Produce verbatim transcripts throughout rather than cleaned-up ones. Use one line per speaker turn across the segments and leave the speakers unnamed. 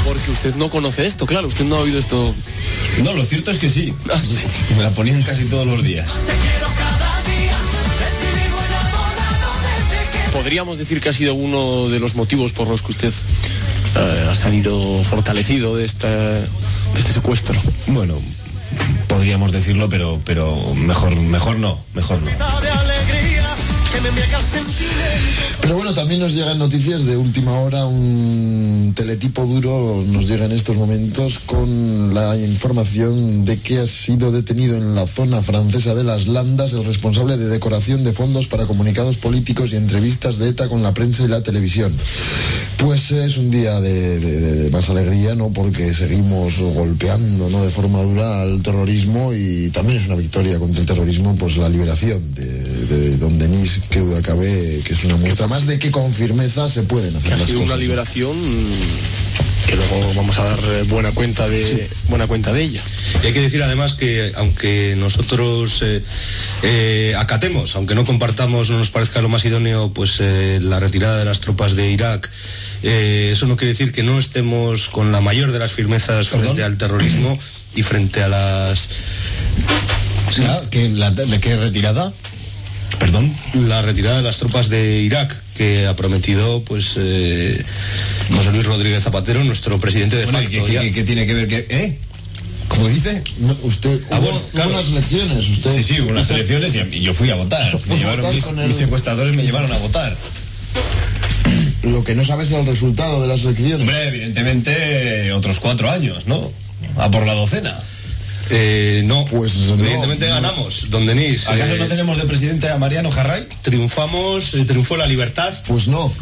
Porque usted no conoce esto, claro, usted no ha oído esto.
No, lo cierto es que sí.
Ah, sí.
Me la ponían casi todos los días.
Podríamos decir que ha sido uno de los motivos por los que usted eh, ha salido fortalecido de, esta, de este secuestro.
Bueno, podríamos decirlo, pero pero mejor mejor no, mejor no.
Pero bueno, también nos llegan noticias de última hora. Un teletipo duro nos llega en estos momentos con la información de que ha sido detenido en la zona francesa de Las Landas el responsable de decoración de fondos para comunicados políticos y entrevistas de ETA con la prensa y la televisión. Pues es un día de, de, de más alegría, ¿no? Porque seguimos golpeando, ¿no?, de forma dura al terrorismo, y también es una victoria contra el terrorismo, pues la liberación de, de Don Denis, que duda cabe que es una muestra más de que con firmeza se pueden hacer
que
las
ha sido
cosas.
Una liberación que luego vamos a dar buena cuenta de sí. buena cuenta de ella.
Y hay que decir además que aunque nosotros eh, eh, acatemos, aunque no compartamos, no nos parezca lo más idóneo, pues eh, la retirada de las tropas de Irak, eh, eso no quiere decir que no estemos con la mayor de las firmezas frente ¿Perdón? al terrorismo y frente a las...
¿Sí? ¿Qué, la, ¿De qué retirada?
Perdón, la retirada de las tropas de Irak que ha prometido pues eh, José Luis Rodríguez Zapatero, nuestro presidente de
bueno,
facto.
¿qué, qué, ¿Qué tiene que ver? ¿Qué, ¿Eh? ¿Cómo dice?
No, usted
ah,
hubo,
bueno,
hubo
claro.
unas elecciones, usted.
Sí, sí, hubo unas elecciones y yo fui a votar. Me llevaron, mis, el... mis secuestradores me llevaron a votar.
Lo que no sabes es el resultado de las elecciones.
Hombre, evidentemente otros cuatro años, ¿no? A por la docena.
Eh, no,
pues
evidentemente
no,
ganamos, don Denis.
¿Acaso
eh,
no tenemos de presidente a Mariano Jarray?
Triunfamos, eh, triunfó la libertad.
Pues no.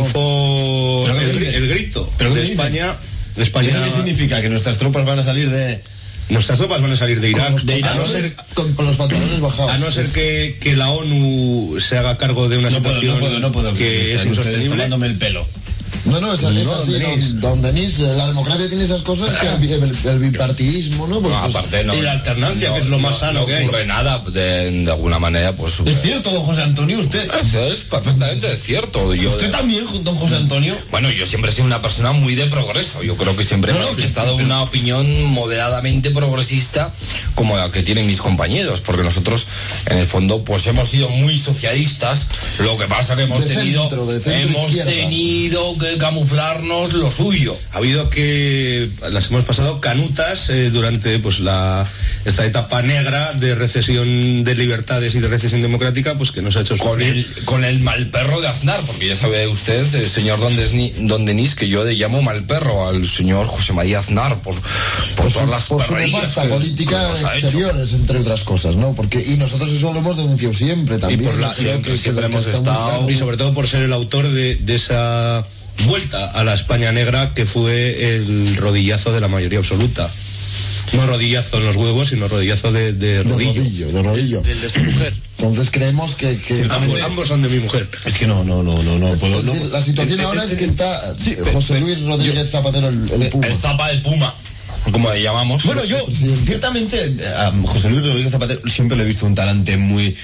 Triunfó
no.
el, el grito
¿Pero
de España. De España.
¿Eso qué significa? ¿Que nuestras tropas van a salir de...?
Nuestras tropas van a salir de Irak.
De Irak,
a no ser,
con, con los pantalones bajados.
A no ser que, que la ONU se haga cargo de una
no
situación
puedo, no puedo, no puedo,
que es insostenible.
Ustedes tomándome el pelo.
No, no, es, no, es así, don, don Denis, la democracia tiene esas cosas que el, el, el bipartidismo, ¿no? Pues,
no,
pues,
aparte no.
Y la alternancia,
no,
que es lo más
no,
sano
no
que hay.
No ocurre nada, de, de alguna manera, pues... Super...
Es cierto, don José Antonio, usted...
Eso es perfectamente cierto. Yo,
¿Usted también, don José Antonio?
Bueno, yo siempre he sido una persona muy de progreso. Yo creo que siempre
no,
he
no,
manifestado
pero...
una opinión moderadamente progresista como la que tienen mis compañeros, porque nosotros, en el fondo, pues hemos sido muy socialistas. Lo que pasa que hemos
de
tenido...
Centro, de centro
hemos
izquierda.
tenido que camuflarnos lo suyo.
Ha habido que las hemos pasado canutas eh, durante pues la esta etapa negra de recesión de libertades y de recesión democrática, pues que nos ha hecho
con el con el mal perro de Aznar, porque ya sabe usted, el señor Don, Desni, Don Denis, que yo le llamo mal perro al señor José María Aznar por, por
pues,
todas las
por su nefasta política exteriores, entre otras cosas, ¿no? Porque y nosotros eso lo hemos denunciado siempre también.
Y por la,
siempre,
que,
siempre
que
hemos estado
claro. Y sobre todo por ser el autor de, de esa vuelta a la España negra que fue el rodillazo de la mayoría absoluta. No rodillazo en los huevos, sino rodillazo de, de rodillo.
De rodillo, de rodillo.
Del de su mujer.
Entonces creemos que... que
ambos, ambos son de mi mujer.
Es que no, no, no, no, no puedo...
Es decir,
no,
la situación
el,
ahora
el,
es que está
sí,
José Luis Rodríguez Zapatero, el, el Puma.
El Zapa del Puma, como le llamamos.
Bueno, yo, ciertamente, a José Luis Rodríguez Zapatero siempre le he visto un talante muy...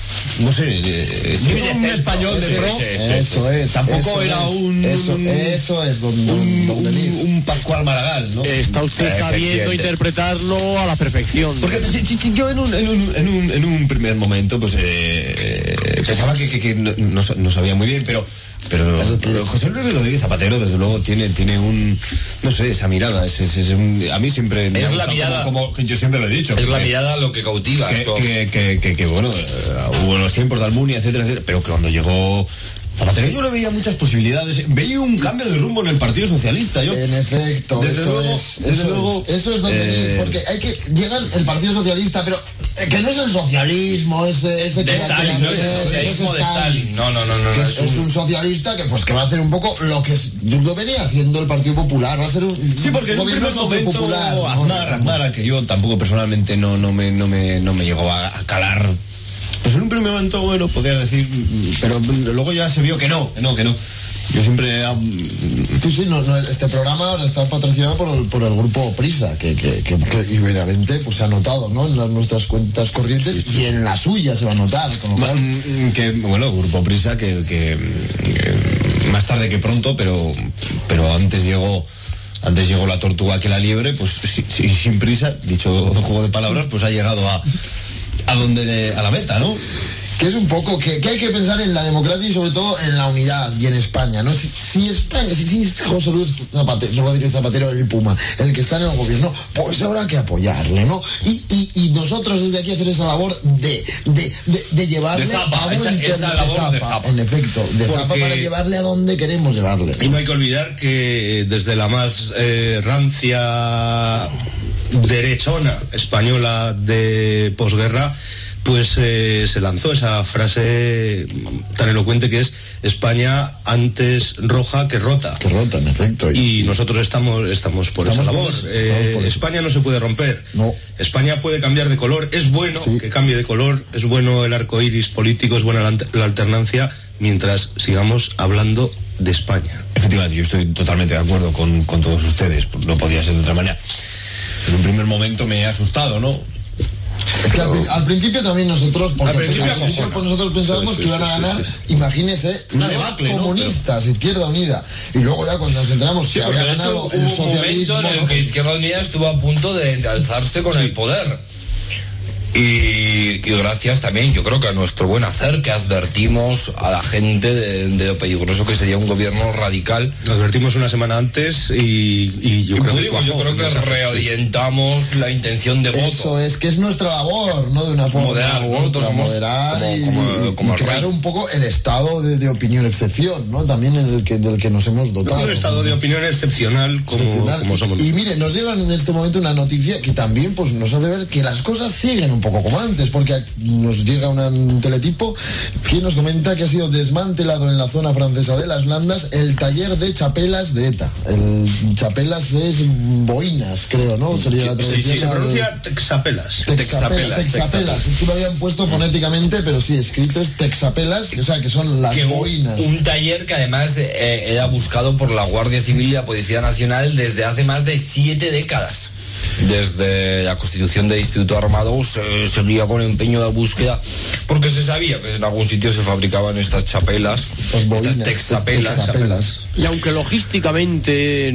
No sé, eh,
sí,
no un español de pro.
Eso, eso es.
Tampoco
eso
era
es,
un.
Eso, eso es don, don,
un,
don Denis.
un, un Pascual Maragall, ¿no?
Está usted sabiendo interpretarlo a la perfección.
Porque yo en un, en un, en un, en un primer momento, pues eh, pensaba que, que, que no, no sabía muy bien, pero. Pero, pero José Luis Rodríguez Zapatero, desde luego, tiene, tiene un. No sé, esa mirada. Es, es, es un, a mí siempre. Me
es la mirada.
Como, como yo siempre lo he dicho.
Es
que,
la mirada lo que cautiva.
Que,
eso.
que, que, que, que, bueno, uh, hubo los tiempos de Almunia, etcétera, etcétera, pero que cuando llegó Zapatero yo le veía muchas posibilidades, veía un cambio de rumbo en el Partido Socialista. Yo,
en efecto,
desde
eso
luego,
es,
desde
eso
luego,
es, eso es donde
eh,
porque hay que llegan el Partido Socialista, pero eh, que no es el socialismo, ese, ese
de
que
Stalin, no es el socialismo de Stalin. No, no, no, no.
Que
no
es, es un socialista que pues que va a hacer un poco lo que lo venía haciendo el Partido Popular, va a ser un
sí, porque en un primer momento
popular,
Aznar, Aznar, a que yo tampoco personalmente no, no me, no me, no me llegó a calar. Pues en un primer momento, bueno, podría decir, pero luego ya se vio que no, que no, que no. Yo siempre... Um...
Sí, sí, no, no, este programa ahora está patrocinado por el, por el grupo Prisa, que, que, que, que obviamente pues, se ha notado, ¿no? En las, nuestras cuentas corrientes, sí, sí. Y en la suya se va a notar. Con lo cual...
que, bueno, el grupo Prisa, que, que, que más tarde que pronto, pero, pero antes llegó antes llegó la tortuga que la liebre, pues si, si, sin prisa, dicho juego de palabras, pues ha llegado a, a donde, de, a la meta, ¿no?
Que es un poco que, que hay que pensar en la democracia y sobre todo en la unidad y en España, ¿no? Si, si España, si, si es José Luis Zapatero, Rodríguez Zapatero del Puma, el que está en el gobierno, pues habrá que apoyarle, ¿no? Y, y, y nosotros desde aquí hacer esa labor de, de, de, de llevarle
de zapa,
a
esa,
buen
esa
término,
labor
de zapa,
de zapa.
en efecto, de
Porque...
zapa para llevarle a donde queremos llevarle.
Y no hay que olvidar que desde la más eh, rancia derechona española de posguerra, pues eh, se lanzó esa frase tan elocuente que es España antes roja que rota.
Que rota, en efecto.
Y, y nosotros estamos estamos por
estamos
esa
por
labor.
eso,
Eh,
por eso.
España no se puede romper.
No.
España puede cambiar de color. Es bueno
Sí.
que cambie de color. Es bueno el arco iris político. Es buena la, la alternancia mientras sigamos hablando de España.
Efectivamente, yo estoy totalmente de acuerdo con, con todos ustedes. No podía ser de otra manera. En un primer momento me he asustado, ¿no?
Es que al, al principio también nosotros, porque
Al principio
al principio
acojona.
pues nosotros pensábamos
Sí, sí,
que iban a
sí,
ganar,
sí, sí.
imagínese,
Una
los
debacle, ¿no?
comunistas, Izquierda Unida. Y luego ya cuando nos enteramos
Sí,
que
porque
había
de hecho
ganado
hubo
el
un
socialismo,
momento en el
¿no?
que Izquierda Unida estuvo a punto de, de alzarse con el poder. Y, y gracias también, yo creo que a nuestro buen hacer, que advertimos a la gente de, de lo peligroso que sería un gobierno radical.
Lo advertimos una semana antes y, y yo
Y
creo que
pudimos, yo
cuajó
creo
el
que
mensaje, sí.
reorientamos la intención de voto.
Eso es, que es nuestra labor, ¿no? De una forma
Moderar,
u
nosotros
otra,
somos
moderar
como-
y,
como-
y
como el
crear
rey.
un poco el estado de, de opinión excepción, ¿no? También en el que, del que nos hemos dotado.
Un estado de opinión excepcional como,
Excepcional.
como somos.
Y, y mire, nos llega en este momento una noticia que también pues nos hace ver que las cosas siguen un poco como antes, porque nos llega una- un teletipo que nos comenta que ha sido desmantelado en la zona francesa de Las Landas el taller de chapelas de ETA. El chapelas es boinas, creo, ¿no? Sería la
Sí,
traducción.
sí, se
al-
pronuncia texapelas.
Texapelas,
Texapelas,
texapelas.
texapelas.
Es que lo habían puesto fonéticamente, pero sí, escrito es texapelas, o sea, que son las
Que un,
boinas.
un taller que además eh, era buscado por la Guardia Civil y la Policía Nacional desde hace más de siete décadas. Desde la constitución del Instituto Armado se seguía con empeño de búsqueda porque se sabía que en algún sitio se fabricaban estas chapelas,
Las boinas,
estas texapelas.
texapelas.
Y aunque logísticamente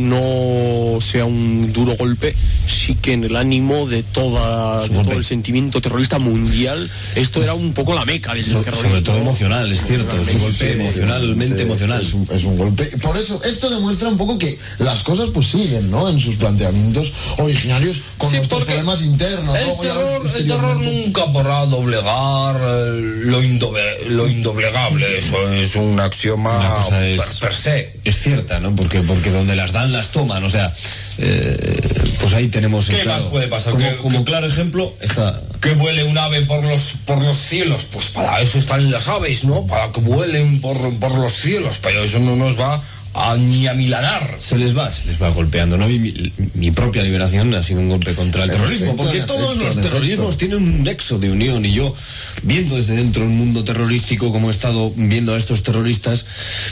no sea un duro golpe, sí que en el ánimo de, toda, de todo el sentimiento terrorista mundial, esto era un poco la meca del
So-
terrorismo.
sobre todo emocional, es cierto. Es un golpe
Sí,
emocionalmente
eh,
emocional.
Es un, es un golpe. Por eso, esto demuestra un poco que las cosas pues siguen, ¿no? En sus planteamientos originarios con
Sí,
nuestros
porque
problemas internos.
El
¿no? Ya
terror, el terror
exteriormente.
nunca podrá doblegar eh, lo, indoble- lo indoblegable. Eso es un axioma
Una cosa es-
per, per se.
Es cierta, ¿no? Porque, porque donde las dan, las toman. O sea, eh, pues ahí tenemos. el
¿Qué
claro-
más puede pasar?
Como,
¿Qué-
como
qué-
claro ejemplo, está.
Que vuele un ave por los por los cielos, pues para eso están las aves, ¿no? Para que vuelen por, por los cielos, pero eso no nos va a, ni a milanar.
Se les va, se les va golpeando, ¿no? Y mi, mi propia liberación ha sido un golpe contra el
En
terrorismo,
efecto,
porque
en
todos
efecto,
los
en
terrorismos
efecto.
tienen un nexo de unión, y yo, viendo desde dentro un mundo terrorístico, como he estado viendo a estos terroristas,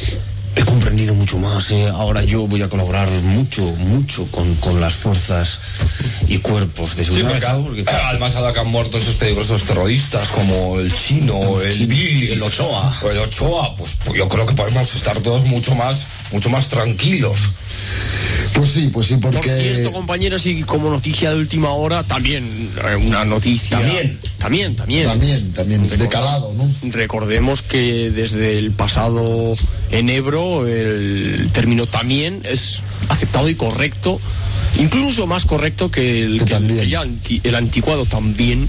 he comprendido mucho más. ¿eh? Ahora yo voy a colaborar mucho, mucho con, con las fuerzas y cuerpos de
Sí,
seguridad.
porque,
del Estado, porque-
además ahora que han muerto esos peligrosos terroristas como el chino, el Billy,
el Ochoa.
el Ochoa, pues, pues yo creo que podemos estar todos mucho más, mucho más tranquilos.
Pues sí, pues sí, porque.
Por cierto, compañeros, y como noticia de última hora, también eh, una noticia.
También.
También, también.
También, también, de calado, ¿no?
Recordemos que desde el pasado enero el término también es aceptado y correcto, incluso más correcto que el,
Que
que el-
también.
el anti- el anticuado también.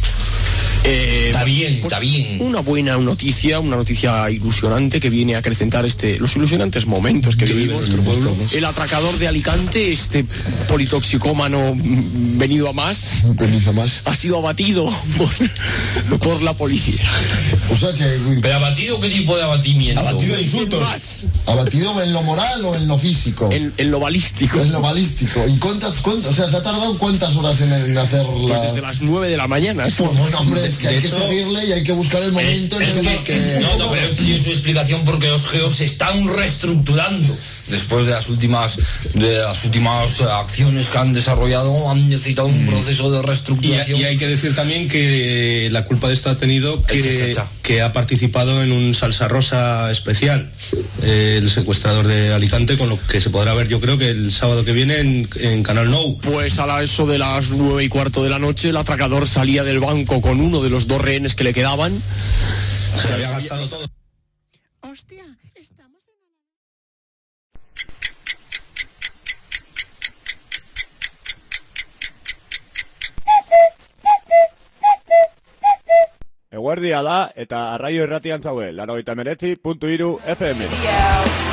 Eh,
Está bien,
pues,
está bien.
Una buena noticia, una noticia ilusionante que viene a acrecentar este, los ilusionantes momentos que vivimos. El atracador de Alicante, este politoxicómano mm, venido a más,
Un penizo más.
ha sido abatido por, por la policía.
O sea que. uy,
¿Pero abatido qué tipo de abatimiento?
Abatido de insultos.
Más,
¿abatido en lo moral o en lo físico?
en, en lo balístico.
En lo balístico. ¿Y cuántas, cuántas? O sea, ¿se ha tardado cuántas horas en, en hacer la.
Pues desde las nueve de la mañana.
Pues bueno, hombre, es que hay
De
que
hecho,
seguirle y hay que buscar el momento en
Es
el
que-
que.
no, no, pero esto tiene su explicación porque los geos se están reestructurando después de las últimas de las últimas eh, acciones que han desarrollado, han necesitado un proceso de
Y,
reestructuración.
y hay que decir también que la culpa de esto ha tenido
El
que,
chachacha.
que ha participado en un salsa rosa especial, eh, el secuestrador de Alicante, con lo que se podrá ver yo creo que el sábado que viene en, en Canal Nou.
Pues a la, eso de las nueve y cuarto de la noche, el atracador salía del banco con uno de los dos rehenes que le quedaban.
Se había gastado todo.
Hostia, estamos en...
Eguerdia da eta arraio irratian zaude, laurogeita hemeretzi puntu hiru F M.